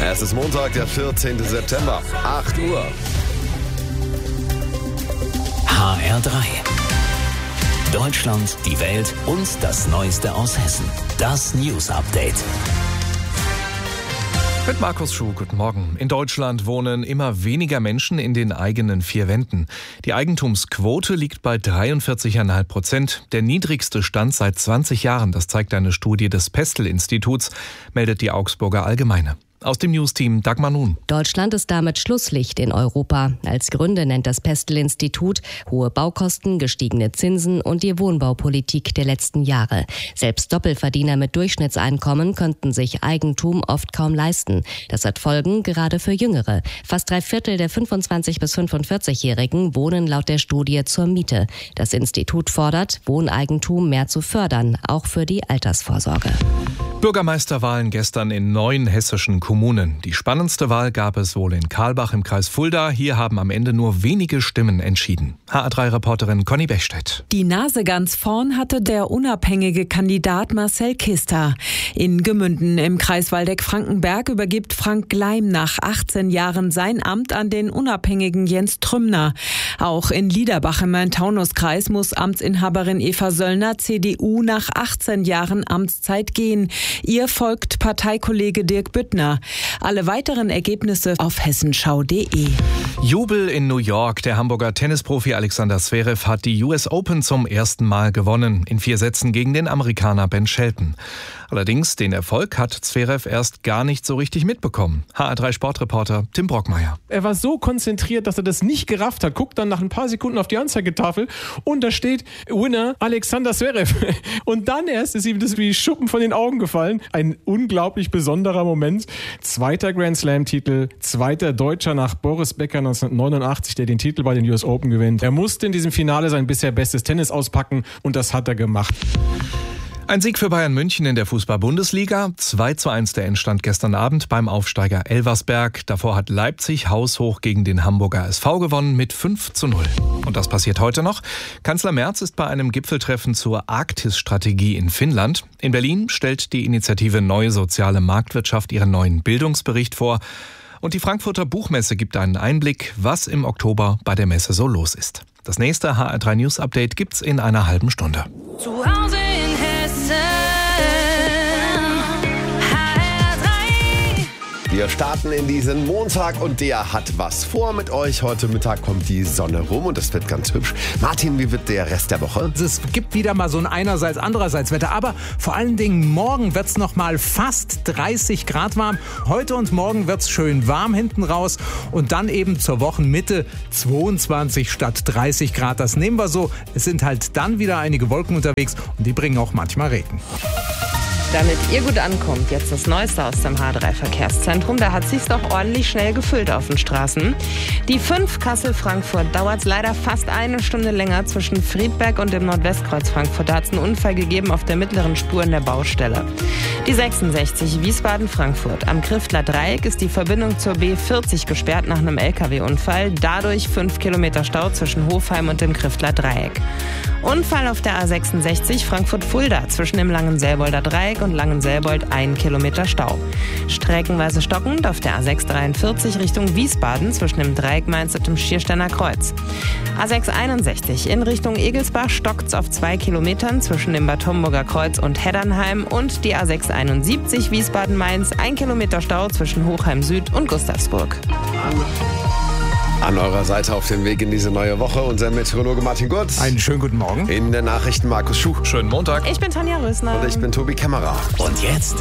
Es ist Montag, der 14. September, 8 Uhr. HR3. Deutschland, die Welt und das Neueste aus Hessen. Das News Update. Mit Markus Schuh, guten Morgen. In Deutschland wohnen immer weniger Menschen in den eigenen vier Wänden. Die Eigentumsquote liegt bei 43,5%, der niedrigste Stand seit 20 Jahren. Das zeigt eine Studie des Pestel-Instituts, meldet die Augsburger Allgemeine. Aus dem Newsteam Dagmar Nun. Deutschland ist damit Schlusslicht in Europa. Als Gründe nennt das Pestel-Institut hohe Baukosten, gestiegene Zinsen und die Wohnbaupolitik der letzten Jahre. Selbst Doppelverdiener mit Durchschnittseinkommen könnten sich Eigentum oft kaum leisten. Das hat Folgen gerade für Jüngere. Fast 3/4 der 25- bis 45-Jährigen wohnen laut der Studie zur Miete. Das Institut fordert, Wohneigentum mehr zu fördern, auch für die Altersvorsorge. Bürgermeisterwahlen gestern in 9 hessischen Kommunen. Die spannendste Wahl gab es wohl in Karlbach im Kreis Fulda. Hier haben am Ende nur wenige Stimmen entschieden. HR3-Reporterin Conny Bechstedt. Die Nase ganz vorn hatte der unabhängige Kandidat Marcel Kister. In Gemünden im Kreis Waldeck-Frankenberg übergibt Frank Gleim nach 18 Jahren sein Amt an den unabhängigen Jens Trümner. Auch in Liederbach im Main-Taunus-Kreis muss Amtsinhaberin Eva Söllner, CDU, nach 18 Jahren Amtszeit gehen. Ihr folgt Parteikollege Dirk Büttner. Alle weiteren Ergebnisse auf hessenschau.de. Jubel in New York. Der Hamburger Tennisprofi Alexander Zverev hat die US Open zum ersten Mal gewonnen. In 4 Sätzen gegen den Amerikaner Ben Shelton. Allerdings, den Erfolg hat Zverev erst gar nicht so richtig mitbekommen. HR3-Sportreporter Tim Brockmeier. Er war so konzentriert, dass er das nicht gerafft hat. Guckt dann nach ein paar Sekunden auf die Anzeigetafel und da steht Winner Alexander Zverev. Und dann erst ist ihm das wie Schuppen von den Augen gefallen. Ein unglaublich besonderer Moment. 2. Grand Slam-Titel, 2. Deutscher nach Boris Becker 1989, der den Titel bei den US Open gewinnt. Er musste in diesem Finale sein bisher bestes Tennis auspacken und das hat er gemacht. Ein Sieg für Bayern München in der Fußball-Bundesliga. 2:1 der Endstand gestern Abend beim Aufsteiger Elversberg. Davor hat Leipzig haushoch gegen den Hamburger SV gewonnen mit 5:0. Und das passiert heute noch. Kanzler Merz ist bei einem Gipfeltreffen zur Arktis-Strategie in Finnland. In Berlin stellt die Initiative Neue Soziale Marktwirtschaft ihren neuen Bildungsbericht vor. Und die Frankfurter Buchmesse gibt einen Einblick, was im Oktober bei der Messe so los ist. Das nächste HR3 News Update gibt's in einer halben Stunde. Zu Hause in Hessen, HR3. Wir starten in diesen Montag und der hat was vor mit euch. Heute Mittag kommt die Sonne rum und es wird ganz hübsch. Martin, wie wird der Rest der Woche? Es gibt wieder mal so ein einerseits andererseits Wetter, aber vor allen Dingen morgen wird es noch mal fast 30 Grad warm. Heute und morgen wird es schön warm hinten raus und dann eben zur Wochenmitte 22 statt 30 Grad. Das nehmen wir so. Es sind halt dann wieder einige Wolken unterwegs und die bringen auch manchmal Regen. Damit ihr gut ankommt, jetzt das Neueste aus dem H3-Verkehrszentrum. Da hat sich's doch ordentlich schnell gefüllt auf den Straßen. Die 5 Kassel-Frankfurt dauert leider fast eine Stunde länger zwischen Friedberg und dem Nordwestkreuz Frankfurt. Da hat es einen Unfall gegeben auf der mittleren Spur in der Baustelle. Die 66 Wiesbaden-Frankfurt. Am Kriftler Dreieck ist die Verbindung zur B40 gesperrt nach einem LKW-Unfall. Dadurch 5 Kilometer Stau zwischen Hofheim und dem Kriftler Dreieck. Unfall auf der A66 Frankfurt-Fulda zwischen dem Langenselbolder Dreieck und Langenselbold 1 Kilometer Stau. Streckenweise stockend auf der A643 Richtung Wiesbaden zwischen dem Dreieck Mainz und dem Schiersteiner Kreuz. A661 in Richtung Egelsbach stockt's auf 2 Kilometern zwischen dem Bad Homburger Kreuz und Heddernheim und die A671 Wiesbaden-Mainz 1 Kilometer Stau zwischen Hochheim Süd und Gustavsburg. An eurer Seite auf dem Weg in diese neue Woche unser Meteorologe Martin Gurtz. Einen schönen guten Morgen. In der Nachrichten Markus Schuh. Schönen Montag. Ich bin Tanja Rösner. Und ich bin Tobi Kämmerer. Und jetzt